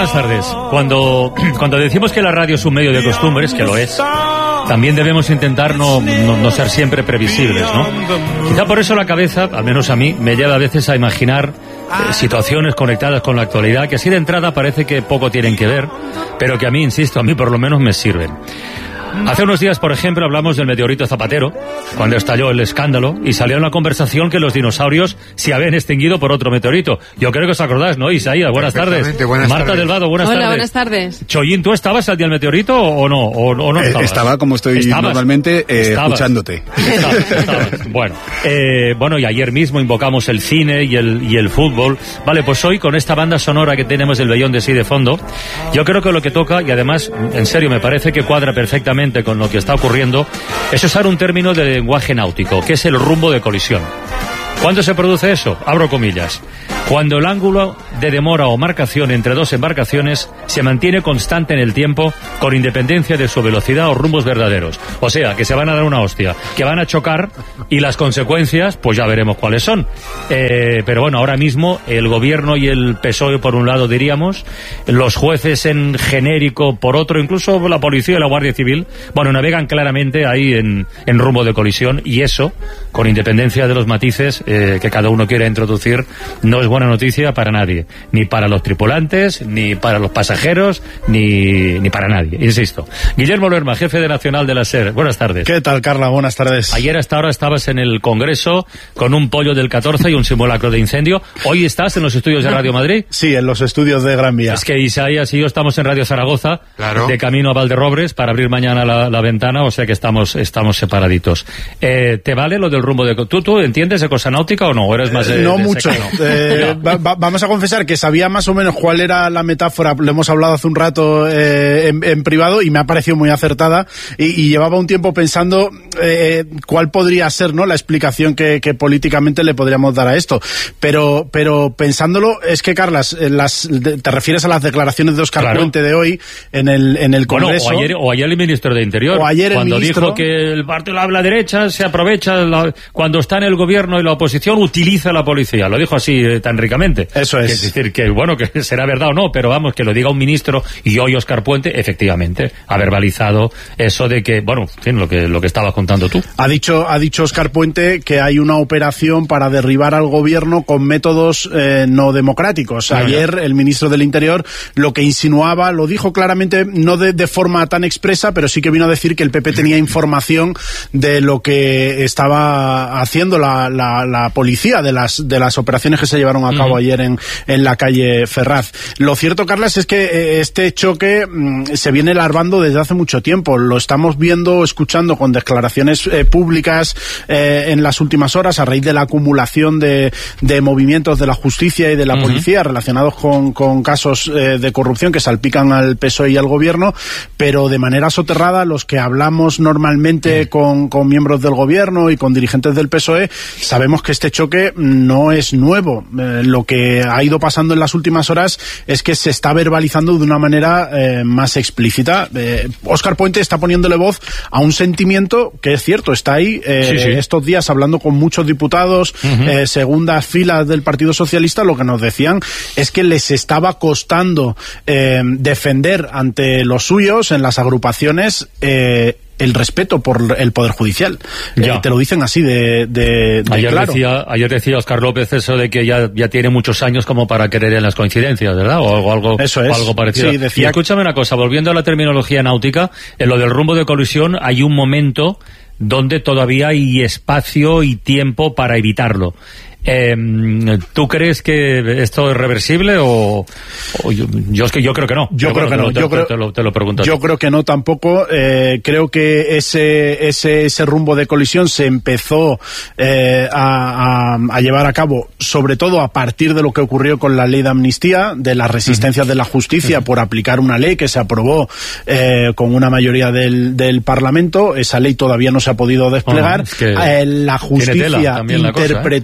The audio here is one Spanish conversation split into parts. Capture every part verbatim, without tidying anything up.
Buenas tardes. Cuando, cuando decimos que la radio es un medio de costumbres, que lo es, también debemos intentar no, no, no ser siempre previsibles, ¿no? Quizá por eso la cabeza, al menos a mí, me lleva a veces a imaginar eh, situaciones conectadas con la actualidad que así de entrada parece que poco tienen que ver, pero que a mí, insisto, a mí por lo menos me sirven. Hace unos días, por ejemplo, hablamos del meteorito Zapatero, cuando estalló el escándalo, y salió en la conversación que los dinosaurios se habían extinguido por otro meteorito. Yo creo que os acordáis, ¿no, Isaías? Buenas tardes. Buenas Marta tardes. del Vado, buenas Hola, tardes. buenas tardes. Chollín, ¿tú estabas al día del meteorito o no? ¿O, o no estabas? Eh, estaba como estoy ¿Estabas? normalmente eh, Estabas. escuchándote. Estabas, estabas. Bueno, eh, bueno, y ayer mismo invocamos el cine y el, y el fútbol. Vale, pues hoy con esta banda sonora que tenemos del Beyond de Sí de fondo, yo creo que lo que toca, y además, en serio, me parece que cuadra perfectamente con lo que está ocurriendo, es usar un término de lenguaje náutico, que es el rumbo de colisión. ¿Cuándo se produce eso? Abro comillas. Cuando el ángulo de demora o marcación entre dos embarcaciones se mantiene constante en el tiempo con independencia de su velocidad o rumbos verdaderos. O sea, que se van a dar una hostia, que van a chocar y las consecuencias, pues ya veremos cuáles son. Eh, pero bueno, ahora mismo el gobierno y el P S O E por un lado diríamos, los jueces en genérico por otro, incluso la policía y la Guardia Civil, bueno, navegan claramente ahí en, en rumbo de colisión, y eso, con independencia de los matices eh, que cada uno quiera introducir, no es buena noticia para nadie, ni para los tripulantes, ni para los pasajeros, ni, ni para nadie, insisto. Guillermo Lerma, jefe de Nacional de la SER, buenas tardes. ¿Qué tal, Carla? Buenas tardes. Ayer hasta ahora estabas en el Congreso con un pollo del catorce y un simulacro de incendio. Hoy estás en los estudios de Radio Madrid. Sí, en los estudios de Gran Vía. Es que Isaías y yo estamos en Radio Zaragoza, Claro. de camino a Valderrobres, para abrir mañana la, la ventana, o sea que estamos estamos separaditos. Eh, ¿Te vale lo del rumbo de... ¿Tú, tú entiendes de cosa náutica o no? ¿O eres más de, no de mucho. secano? Eh, va, va, vamos a confesar que sabía más o menos cuál era la metáfora, lo hemos hablado hace un rato eh, en, en privado, y me ha parecido muy acertada, y, y llevaba un tiempo pensando eh, cuál podría ser, ¿no?, la explicación que, que políticamente le podríamos dar a esto. Pero pero pensándolo, es que, Carlas, las, te refieres a las declaraciones de Óscar Claro. Puente de hoy en el, en el Bueno, Congreso. o ayer, o ayer el ministro de Interior, O ayer el cuando ministro. dijo que el partido de la derecha se aprovecha, la, cuando está en el gobierno y la oposición utiliza a la policía. Lo dijo así eh, tan ricamente. Eso es. Es decir, que bueno, que será verdad o no, pero vamos, que lo diga un ministro, y hoy Óscar Puente, efectivamente, ha verbalizado eso de que, bueno, en fin, lo que, lo que estabas contando tú. Ha dicho, ha dicho Óscar Puente que hay una operación para derribar al gobierno con métodos eh, no democráticos. No, Ayer no. el ministro del Interior lo que insinuaba, lo dijo claramente, no de, de forma tan expresa, pero sí que vino a decir que el P P tenía información de lo que estaba haciendo la, la, la policía, de las, de las operaciones que se llevaron a cabo uh-huh. ayer en, en la calle Ferraz. Lo cierto, Carlas, es que eh, este choque mmm, se viene larvando desde hace mucho tiempo. Lo estamos viendo, escuchando con declaraciones eh, públicas eh, en las últimas horas, a raíz de la acumulación de, de movimientos de la justicia y de la uh-huh. policía relacionados con, con casos eh, de corrupción que salpican al P S O E y al gobierno, pero de manera soterrada los que hablamos normalmente uh-huh. con, con miembros del gobierno y con dirigentes del P S O E sabemos que este choque no es nuevo. Eh, lo que ha ido pasando en las últimas horas es que se está verbalizando de una manera eh, más explícita. Eh, Óscar Puente está poniéndole voz a un sentimiento que es cierto, está ahí eh, sí, sí. estos días hablando con muchos diputados, uh-huh. eh, segundas filas del Partido Socialista. Lo que nos decían es que les estaba costando eh, defender ante los suyos en las agrupaciones eh, el respeto por el Poder Judicial. Eh, te lo dicen así de, de, de ayer claro. Decía, ayer decía Óscar López eso de que ya, ya tiene muchos años como para creer en las coincidencias, ¿verdad? O algo, algo, eso es. o algo parecido. Sí, decía... Y escúchame una cosa, volviendo a la terminología náutica, en lo del rumbo de colisión hay un momento donde todavía hay espacio y tiempo para evitarlo. Eh, ¿Tú crees que esto es reversible o, o yo, yo es que yo creo que no? Yo creo bueno, que no. Te, Yo te, creo, te, lo, te lo pregunto. Yo creo que no tampoco. Eh, creo que ese ese ese rumbo de colisión se empezó eh, a, a, a llevar a cabo, sobre todo a partir de lo que ocurrió con la ley de amnistía, de las resistencias uh-huh. de la justicia uh-huh. por aplicar una ley que se aprobó eh, con una mayoría del, del Parlamento. Esa ley todavía no se ha podido desplegar. Uh-huh. Es que eh, la justicia interpretó la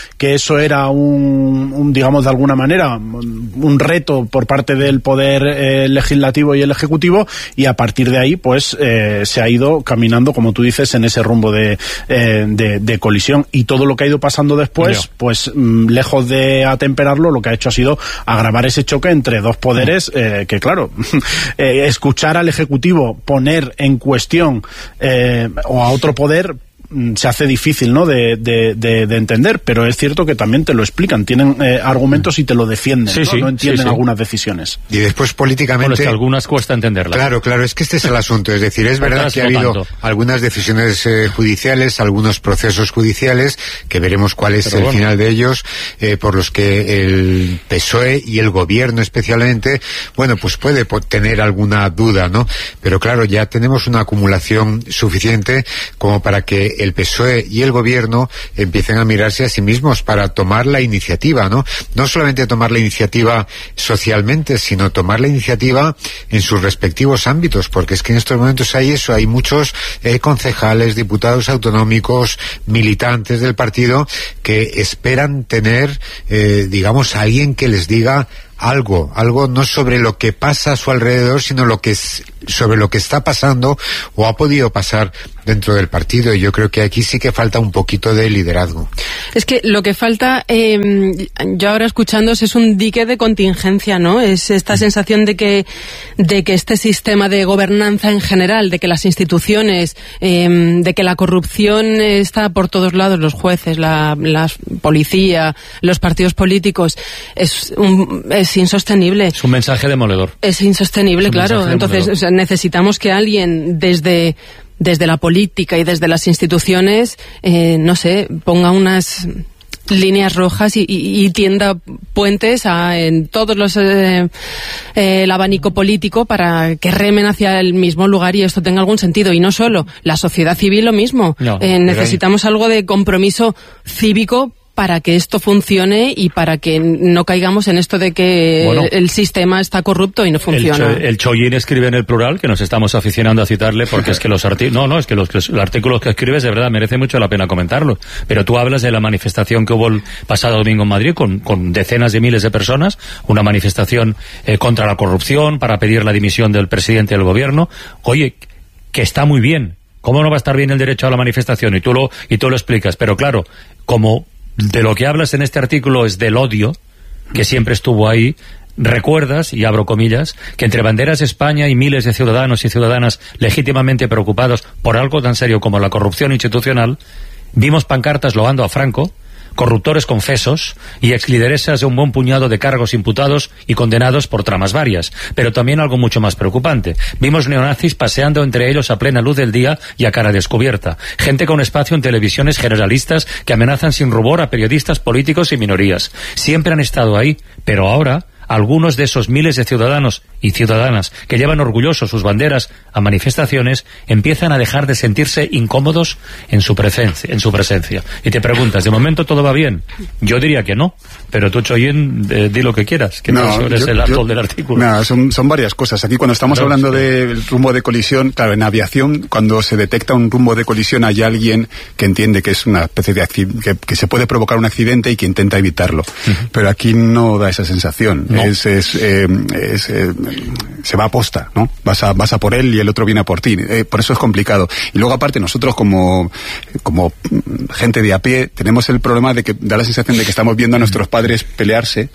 que eso era un, un digamos de alguna manera, un reto por parte del poder eh, legislativo y el ejecutivo, y a partir de ahí pues eh, se ha ido caminando, como tú dices, en ese rumbo de, eh, de, de colisión, y todo lo que ha ido pasando después, no. pues mm, lejos de atemperarlo, lo que ha hecho ha sido agravar ese choque entre dos poderes, eh, que claro, eh, escuchar al ejecutivo poner en cuestión eh, o a otro poder se hace difícil, ¿no?, de, de, de, de entender, pero es cierto que también te lo explican, tienen eh, argumentos y te lo defienden, sí, ¿no? Sí, no entienden sí, sí. algunas decisiones. Y después políticamente... Bueno, es que algunas cuesta entenderlas. Claro, claro, es que este es el asunto, es decir, es verdad que ha habido tanto. algunas decisiones eh, judiciales, algunos procesos judiciales, que veremos cuál es pero el bueno. final de ellos, eh, por los que el P S O E y el gobierno especialmente, bueno, pues puede tener alguna duda, ¿no? Pero claro, ya tenemos una acumulación suficiente como para que el P S O E y el gobierno empiecen a mirarse a sí mismos para tomar la iniciativa, ¿no? No solamente tomar la iniciativa socialmente, sino tomar la iniciativa en sus respectivos ámbitos, porque es que en estos momentos hay eso, hay muchos eh, concejales, diputados autonómicos, militantes del partido que esperan tener, eh, digamos, a alguien que les diga algo, algo no sobre lo que pasa a su alrededor, sino lo que es, sobre lo que está pasando o ha podido pasar dentro del partido, y yo creo que aquí sí que falta un poquito de liderazgo. Es que lo que falta, eh, yo ahora escuchándos, es un dique de contingencia, ¿no? Es esta sensación de que, de que este sistema de gobernanza en general, de que las instituciones, eh, de que la corrupción está por todos lados, los jueces, la, la policía, los partidos políticos, es un, es insostenible. Es un mensaje demoledor. Es insostenible, es claro. Entonces, o sea, necesitamos que alguien desde desde la política y desde las instituciones, eh, no sé, ponga unas líneas rojas y, y, y tienda puentes a, en todos los eh, eh, el abanico político para que remen hacia el mismo lugar y esto tenga algún sentido. Y no solo, la sociedad civil lo mismo. No, eh, necesitamos algo de compromiso cívico para que esto funcione y para que no caigamos en esto de que bueno, el sistema está corrupto y no funciona. El, el Chollín escribe en el plural, que nos estamos aficionando a citarle, porque es que los artículos, no, no, es que los, los artículos que escribes de verdad merece mucho la pena comentarlos. Pero tú hablas de la manifestación que hubo el pasado domingo en Madrid con, con decenas de miles de personas, una manifestación eh, contra la corrupción, para pedir la dimisión del presidente del gobierno. Oye, que está muy bien. ¿Cómo no va a estar bien el derecho a la manifestación? Y tú lo, y tú lo explicas. Pero claro, como de lo que hablas en este artículo es del odio, que siempre estuvo ahí, recuerdas, y abro comillas, que entre banderas de España y miles de ciudadanos y ciudadanas legítimamente preocupados por algo tan serio como la corrupción institucional, vimos pancartas loando a Franco, corruptores confesos y exlideresas de un buen puñado de cargos imputados y condenados por tramas varias. Pero también algo mucho más preocupante. Vimos neonazis paseando entre ellos a plena luz del día y a cara descubierta. Gente con espacio en televisiones generalistas que amenazan sin rubor a periodistas, políticos y minorías. Siempre han estado ahí, pero ahora algunos de esos miles de ciudadanos y ciudadanas que llevan orgullosos sus banderas a manifestaciones empiezan a dejar de sentirse incómodos en su presencia, en su presencia. Y te preguntas, ¿de momento todo va bien? Yo diría que no, pero tú, Chollín, eh, di lo que quieras, que no, no eres yo, el autor del artículo. No, son, son varias cosas. Aquí cuando estamos claro, hablando sí. del rumbo de colisión, claro, en aviación, cuando se detecta un rumbo de colisión hay alguien que entiende que es una especie de accidente, que, que se puede provocar un accidente y que intenta evitarlo. Uh-huh. Pero aquí no da esa sensación. No. Es, es, eh, es eh, se va a posta, ¿no? Vas a, vas a por él y el otro viene a por ti. Eh, por eso es complicado. Y luego aparte nosotros como, como gente de a pie tenemos el problema de que da la sensación de que estamos viendo a nuestros padres pelearse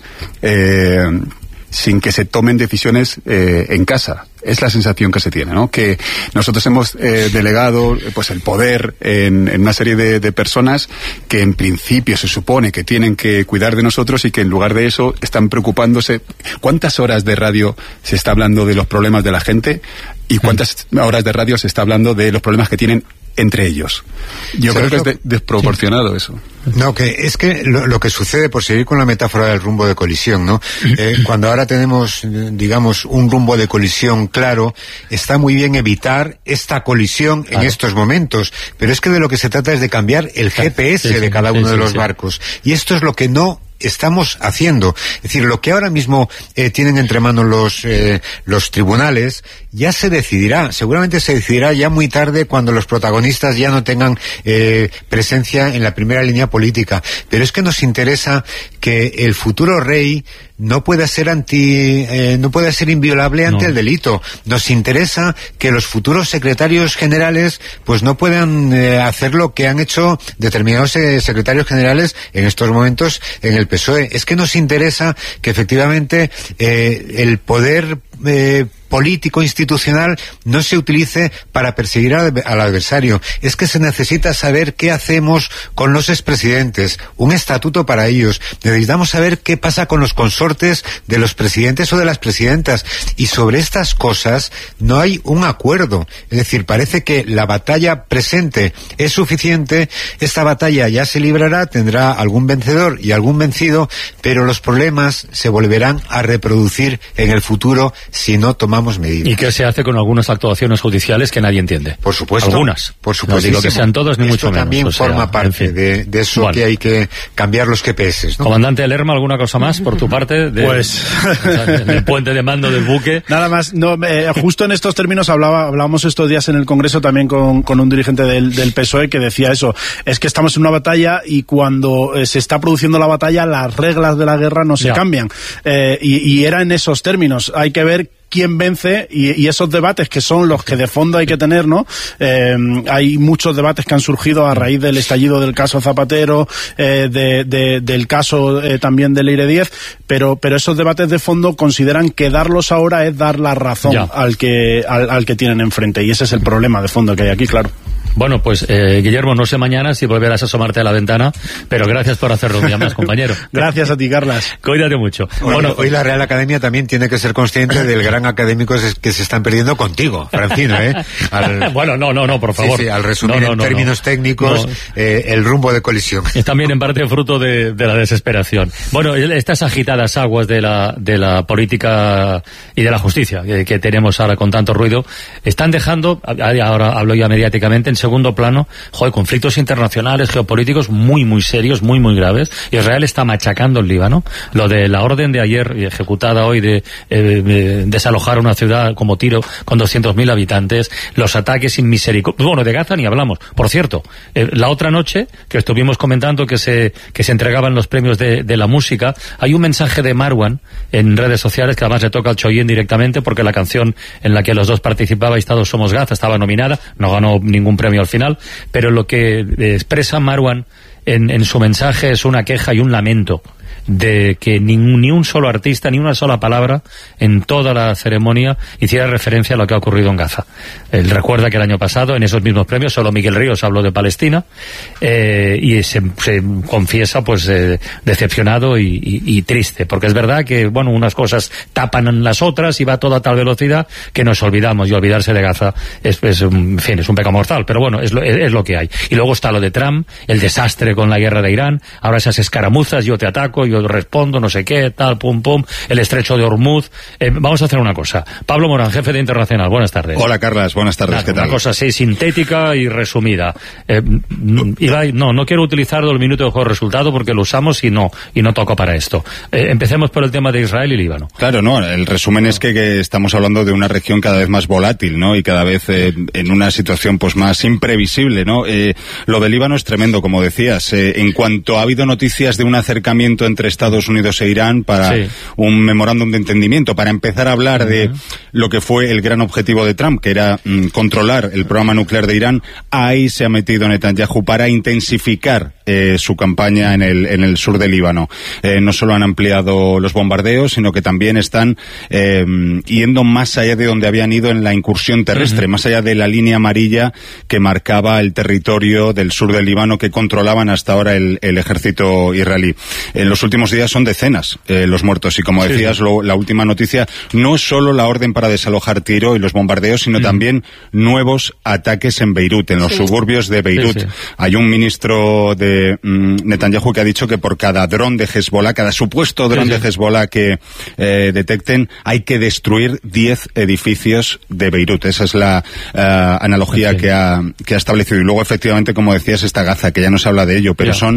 eh, sin que se tomen decisiones eh, en casa. Es la sensación que se tiene, ¿no? Que nosotros hemos eh, delegado pues el poder en, en una serie de, de personas que en principio se supone que tienen que cuidar de nosotros y que en lugar de eso están preocupándose. ¿Cuántas horas de radio se está hablando de los problemas de la gente y cuántas horas de radio se está hablando de los problemas que tienen entre ellos? Yo creo que es de, desproporcionado sí. eso. No, que es que lo, lo que sucede, por seguir con la metáfora del rumbo de colisión, ¿no? Eh, cuando ahora tenemos, digamos, un rumbo de colisión claro, está muy bien evitar esta colisión claro. en estos momentos, pero es que de lo que se trata es de cambiar el G P S sí, sí, de cada uno sí, sí, de los sí. barcos, y esto es lo que no estamos haciendo. Es decir, lo que ahora mismo eh, tienen entre manos los, eh, los tribunales ya se decidirá, seguramente se decidirá ya muy tarde cuando los protagonistas ya no tengan eh, presencia en la primera línea política. Pero es que nos interesa que el futuro rey no pueda ser anti, eh, no pueda ser inviolable ante no. el delito. Nos interesa que los futuros secretarios generales pues no puedan eh, hacer lo que han hecho determinados eh, secretarios generales en estos momentos en el P S O E. Es que nos interesa que efectivamente eh, el poder eh, político institucional no se utilice para perseguir al, al adversario. Es que se necesita saber qué hacemos con los expresidentes, un estatuto para ellos. Necesitamos saber qué pasa con los consortes de los presidentes o de las presidentas, y sobre estas cosas no hay un acuerdo. Es decir, parece que la batalla presente es suficiente, esta batalla ya se librará, tendrá algún vencedor y algún vencido, pero los problemas se volverán a reproducir en el futuro si no tomamos medidas. ¿Y qué se hace con algunas actuaciones judiciales que nadie entiende? Por supuesto. Algunas. Por supuesto. No digo que sean todas ni Esto mucho menos. también o sea, forma parte en fin. de, de eso bueno. que hay que cambiar los G P S, ¿no? Comandante Lerma, ¿alguna cosa más por tu parte? De, pues... o sea, el puente de mando del buque. Nada más. No, eh, justo en estos términos hablaba, hablábamos estos días en el Congreso también con, con un dirigente del, del P S O E que decía eso. Es que estamos en una batalla y cuando eh, se está produciendo la batalla las reglas de la guerra no se ya. cambian. Eh, y, y era en esos términos. Hay que ver quién vence y, y esos debates que son los que de fondo hay que tener, ¿no? Eh, hay muchos debates que han surgido a raíz del estallido del caso Zapatero, eh, de, de, del caso eh, también de Leire Díez, pero, pero esos debates de fondo consideran que darlos ahora es dar la razón al que, al, al que tienen enfrente, y ese es el problema de fondo que hay aquí, claro. Bueno, pues eh, Guillermo, no sé mañana si volverás a asomarte a la ventana, pero gracias por hacerlo un día más, compañero. Gracias a ti, Carlas. Cuídate mucho. Hoy, bueno, hoy la Real Academia también tiene que ser consciente del gran académico que se están perdiendo contigo, Francino, ¿eh? Al, bueno, no, no, no, por favor. Sí, sí, al resumir no, no, en no, términos no. técnicos no. Eh, el rumbo de colisión. Es también en parte fruto de, de la desesperación. Bueno, estas agitadas aguas de la, de la política y de la justicia que, que tenemos ahora con tanto ruido, están dejando, ahora hablo ya mediáticamente, en segundo plano, joder, conflictos internacionales, geopolíticos muy, muy serios, muy, muy graves. Israel está machacando el Líbano. Lo de la orden de ayer, ejecutada hoy, de eh, desalojar una ciudad como Tiro con doscientos mil habitantes, los ataques sin misericordia. Bueno, de Gaza ni hablamos. Por cierto, eh, la otra noche, que estuvimos comentando que se, que se entregaban los premios de, de la música, hay un mensaje de Marwan en redes sociales, que además le toca al Choyín directamente, porque la canción en la que los dos participabais, Todos Somos Gaza, estaba nominada, no ganó ningún premio al final, pero lo que expresa Marwan en, en su mensaje es una queja y un lamento de que ni, ni un solo artista, ni una sola palabra en toda la ceremonia hiciera referencia a lo que ha ocurrido en Gaza. Él recuerda que el año pasado, en esos mismos premios, solo Miguel Ríos habló de Palestina, eh, y se, se confiesa pues eh, decepcionado y, y, y triste, porque es verdad que, bueno, unas cosas tapan las otras y va todo a tal velocidad que nos olvidamos, y olvidarse de Gaza es, es, en fin, es un pecado mortal, pero bueno, es lo, es, es lo que hay. Y luego está lo de Trump, el desastre con la guerra de Irán, ahora esas escaramuzas, yo te ataco, yo respondo, no sé qué, tal, pum, pum, el estrecho de Hormuz. Eh, vamos a hacer una cosa. Pablo Morán, jefe de Internacional, buenas tardes. Hola, Carlas, buenas tardes, Nada, ¿qué tal? Una cosa así, sintética y resumida. Eh, Ibai, no, no quiero utilizar el minuto de juego resultado porque lo usamos y no, y no toco para esto. Eh, empecemos por el tema de Israel y Líbano. Claro, no, el resumen es que, que estamos hablando de una región cada vez más volátil, ¿no? Y cada vez eh, en una situación pues más imprevisible, ¿no? Eh, lo de Líbano es tremendo, como decías. Eh, en cuanto ha habido noticias de un acercamiento entre Estados Unidos e Irán para sí. un memorándum de entendimiento, para empezar a hablar uh-huh. de lo que fue el gran objetivo de Trump, que era mm, controlar el programa nuclear de Irán, ahí se ha metido Netanyahu para intensificar eh, su campaña en el, en el sur del Líbano. Eh, no solo han ampliado los bombardeos, sino que también están eh, yendo más allá de donde habían ido en la incursión terrestre, uh-huh. más allá de la línea amarilla que marcaba el territorio del sur del Líbano que controlaban hasta ahora el, el ejército israelí. En los últimos días son decenas eh, los muertos, y como decías, sí. lo, la última noticia no es solo la orden para desalojar Tiro y los bombardeos, sino uh-huh. también nuevos ataques en Beirut, en los sí. suburbios de Beirut. Sí, sí. Hay un ministro de mm, Netanyahu que ha dicho que por cada dron de Hezbollah, cada supuesto dron sí, sí. de Hezbollah que eh, detecten, hay que destruir diez edificios de Beirut. Esa es la uh, analogía sí. que, ha, que ha establecido. Y luego, efectivamente, como decías, esta Gaza, que ya no se habla de ello, pero yeah. son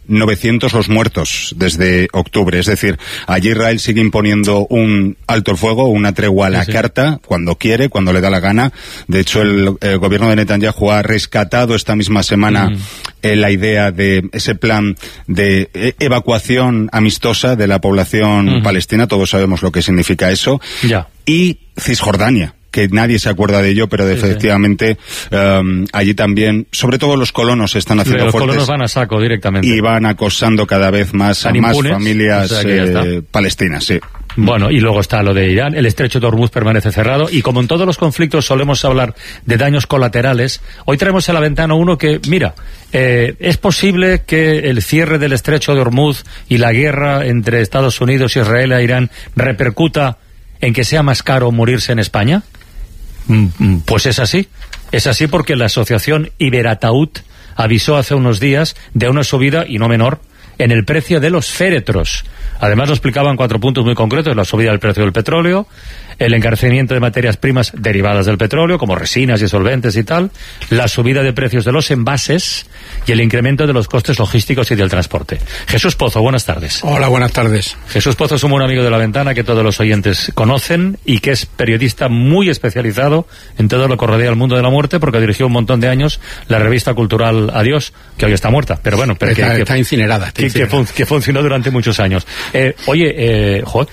novecientos los muertos desde octubre. Es decir, allí Israel sigue imponiendo un alto el fuego, una tregua a la sí, sí. carta, cuando quiere, cuando le da la gana. De hecho, el, el gobierno de Netanyahu ha rescatado esta misma semana mm. eh, la idea de ese plan de eh, evacuación amistosa de la población mm. palestina. Todos sabemos lo que significa eso. Ya. Y Cisjordania, que nadie se acuerda de ello, pero de, sí, efectivamente sí. Um, allí también, sobre todo los colonos se están haciendo los fuertes. Los colonos van a saco directamente. Y van acosando cada vez más a más impunes, familias o sea, eh, palestinas, sí. Bueno, y luego está lo de Irán, el estrecho de Hormuz permanece cerrado, y como en todos los conflictos solemos hablar de daños colaterales, hoy traemos a la ventana uno que, mira, eh, es posible que el cierre del estrecho de Hormuz y la guerra entre Estados Unidos, Israel e Irán repercuta en que sea más caro morirse en España. Pues es así, es así porque la asociación Iberataúd avisó hace unos días de una subida, y no menor, en el precio de los féretros. Además lo explicaban cuatro puntos muy concretos: la subida del precio del petróleo, el encarecimiento de materias primas derivadas del petróleo, como resinas y solventes y tal, la subida de precios de los envases y el incremento de los costes logísticos y del transporte. Jesús Pozo, buenas tardes. Hola, buenas tardes. Jesús Pozo es un buen amigo de La Ventana que todos los oyentes conocen y que es periodista muy especializado en todo lo que rodea al mundo de la muerte, porque dirigió un montón de años la revista cultural Adiós, que hoy está muerta, pero bueno, pero está, que, está que, incinerada. Está que, incinerada. Que, fun, que funcionó durante muchos años. Eh, oye, eh, joder,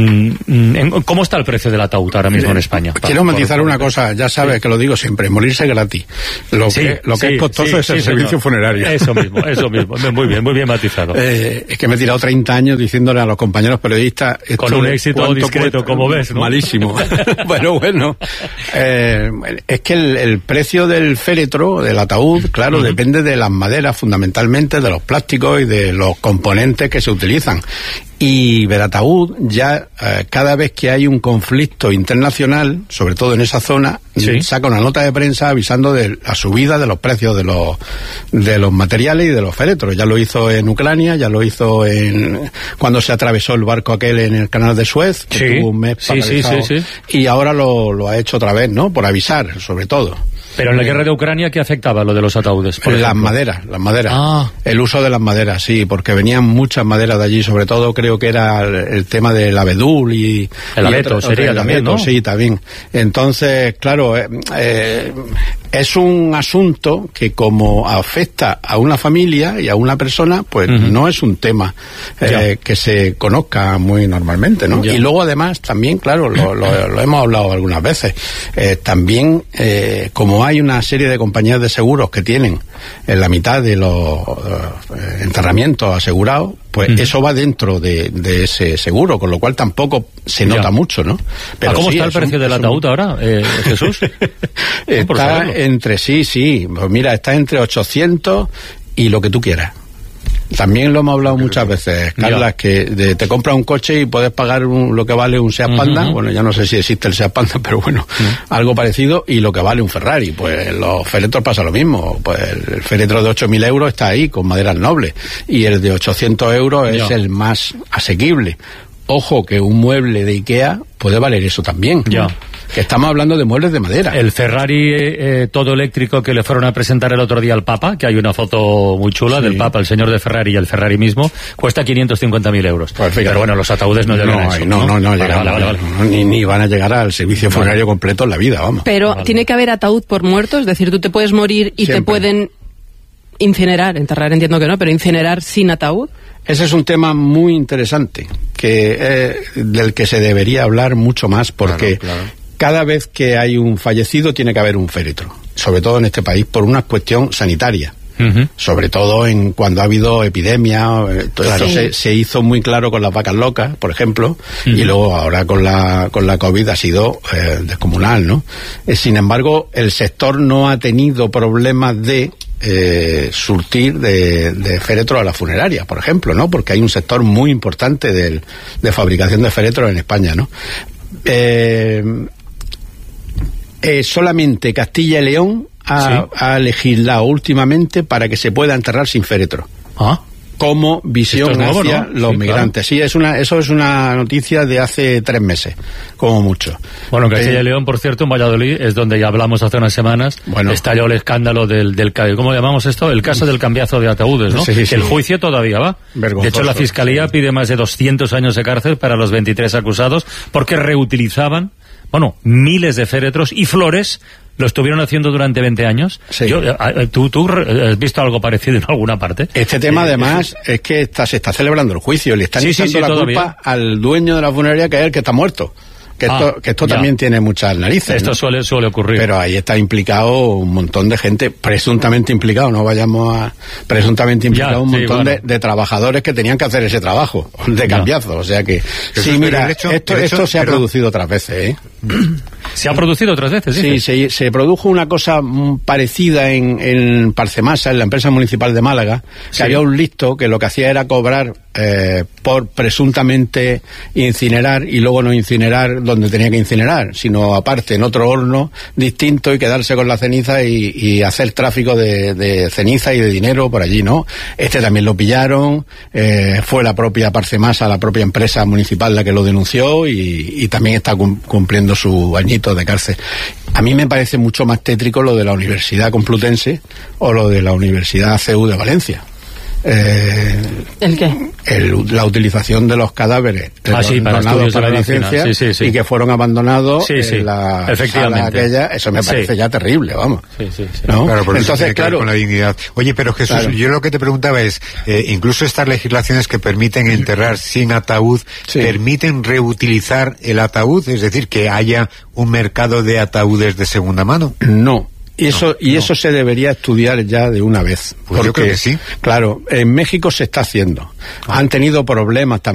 ¿cómo está el precio del ataúd ahora mismo en España? Quiero matizar una cosa, ya sabes sí. que lo digo siempre, morirse gratis. Lo sí, que, lo que sí, es costoso sí, es sí, el señor. servicio funerario. Eso mismo, eso mismo. Muy bien, muy bien matizado. Eh, es que me he tirado treinta años diciéndole a los compañeros periodistas... Con un éxito discreto, como ves, ¿no? Malísimo. bueno, bueno. Eh, es que el, el precio del féretro, del ataúd, claro, uh-huh. depende de las maderas, fundamentalmente, de los plásticos y de los componentes que se utilizan. Y Verataúd ya eh, cada vez que hay un conflicto internacional, sobre todo en esa zona, sí. saca una nota de prensa avisando de la subida de los precios de los de los materiales y de los féretros. Ya lo hizo en Ucrania, ya lo hizo en cuando se atravesó el barco aquel en el canal de Suez, que sí. tuvo un mes sí, sí, sí, sí. y ahora lo, lo ha hecho otra vez, ¿no? Por avisar, sobre todo. Pero en la guerra de Ucrania, ¿qué afectaba lo de los ataúdes? Por las maderas, las maderas. Ah. El uso de las maderas, sí, porque venían muchas maderas de allí, sobre todo creo que era el, el tema del abedul y... El y abeto, otro, sería el también, abeto, ¿no? Sí, también. Entonces, claro, eh, eh, es un asunto que como afecta a una familia y a una persona, pues uh-huh. no es un tema eh, que se conozca muy normalmente, ¿no? Ya. Y luego además también, claro, lo, lo, lo hemos hablado algunas veces, eh, también eh, como hay una serie de compañías de seguros que tienen en la mitad de los eh, enterramientos asegurados, pues uh-huh. eso va dentro de, de ese seguro, con lo cual tampoco se nota ya. mucho, ¿no? Pero ¿cómo sí, está el precio un, del ataúd un... ahora, eh, Jesús? Está entre, sí, sí, pues mira, está entre ochocientos y lo que tú quieras. También lo hemos hablado muchas veces, Carlas, que de, te compras un coche y puedes pagar un, lo que vale un Seat Panda, uh-huh. bueno, ya no sé si existe el Seat Panda, pero bueno, uh-huh. algo parecido, y lo que vale un Ferrari. Pues los féretros pasa lo mismo, pues el féretro de ocho mil euros está ahí, con maderas nobles, y el de ochocientos euros es ya. el más asequible. Ojo que un mueble de Ikea puede valer eso también. Ya. Que estamos hablando de muebles de madera. El Ferrari eh, todo eléctrico que le fueron a presentar el otro día al Papa, que hay una foto muy chula sí. del Papa, el señor de Ferrari y el Ferrari mismo, cuesta quinientos cincuenta mil euros. Pues Pero bueno, los ataúdes no llegan no, a eso. No, no, no, no, vale, llegan, vale, vale, vale. No, ni, ni van a llegar al servicio funerario vale. completo en la vida, vamos. Pero vale. tiene que haber ataúd por muerto, es decir, tú te puedes morir y Siempre. te pueden incinerar, enterrar entiendo que no, pero incinerar sin ataúd. Ese es un tema muy interesante, que eh, del que se debería hablar mucho más, porque claro, claro. cada vez que hay un fallecido tiene que haber un féretro, sobre todo en este país, por una cuestión sanitaria. Uh-huh. Sobre todo en cuando ha habido epidemias, todo claro. esto se, se hizo muy claro con las vacas locas, por ejemplo, uh-huh. y luego ahora con la con la COVID ha sido eh, descomunal, ¿no? Eh, sin embargo, el sector no ha tenido problemas de eh, surtir de, de féretros a las funerarias, por ejemplo, ¿no? Porque hay un sector muy importante del, de fabricación de féretros en España, ¿no? Eh, eh, solamente Castilla y León Ha, sí. ha legislado últimamente para que se pueda enterrar sin féretro. Ah. como visión nuevo, hacia ¿no? los sí, migrantes. Claro. Sí, es una, eso es una noticia de hace tres meses, como mucho. Bueno, en Castilla eh, y León, por cierto, en Valladolid, es donde ya hablamos hace unas semanas, bueno, estalló el escándalo del, del, ¿cómo llamamos esto? El caso del cambiazo de ataúdes, ¿no? Sí, sí, sí. El juicio todavía va. Vergonzoso. De hecho, la Fiscalía sí. pide más de doscientos años de cárcel para los veintitrés acusados porque reutilizaban, bueno, miles de féretros y flores. ¿Lo estuvieron haciendo durante veinte años? Sí. Yo, ¿tú, ¿Tú has visto algo parecido en alguna parte? Este tema, eh, además, es, es que está, se está celebrando el juicio. Le están sí, echando sí, sí, la todavía. culpa al dueño de la funeraria, que es el que está muerto. Que esto, ah, que esto ya. también tiene muchas narices. Esto ¿no? suele, suele ocurrir. Pero ahí está implicado un montón de gente, presuntamente implicado, no vayamos a... Presuntamente implicado ya, un sí, montón bueno. de, de trabajadores que tenían que hacer ese trabajo, de cambiazo. O sea que... Eso sí, es, mira, hecho, esto, hecho, esto se ha perdón. producido otras veces, ¿eh? ¿Se ha producido otras veces? Sí, se, se produjo una cosa parecida en, en Parcemasa, en la empresa municipal de Málaga, que sí. había un listo que lo que hacía era cobrar eh, por presuntamente incinerar y luego no incinerar donde tenía que incinerar, sino aparte en otro horno distinto y quedarse con la ceniza y, y hacer tráfico de, de ceniza y de dinero por allí, ¿no? Este también lo pillaron, eh, fue la propia Parcemasa, la propia empresa municipal la que lo denunció y, y también está cumpliendo su añito de cárcel. A mí me parece mucho más tétrico lo de la Universidad Complutense o lo de la Universidad C U de Valencia. Eh, ¿El qué? El, la utilización de los cadáveres ah, sí, para donados para la ciencia sí, sí, sí. y que fueron abandonados sí, sí. en la Efectivamente. sala aquella, eso me parece sí. ya terrible, vamos. Sí, sí, sí. ¿No? Claro, por eso entonces, tiene que ver claro, con la dignidad. Oye, pero Jesús, claro. yo lo que te preguntaba es, eh, incluso estas legislaciones que permiten enterrar sin ataúd, sí. ¿permiten reutilizar el ataúd? Es decir, que haya un mercado de ataúdes de segunda mano. No. Y eso, no, y no. eso se debería estudiar ya de una vez. Pues porque, yo creo que sí. Claro, en México se está haciendo. Ah. Han tenido problemas también.